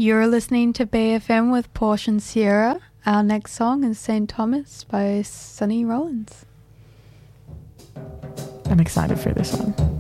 You're listening to BFM with Porsche and Sierra. Our next song is St. Thomas by Sonny Rollins. I'm excited for this one.